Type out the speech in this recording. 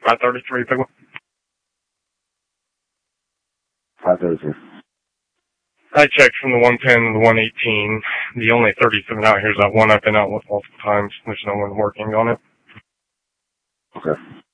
533, Piglet. 533. I checked from the 110 to the 118. The only 37 out here is that one I've been out with multiple times. There's no one working on it. Okay.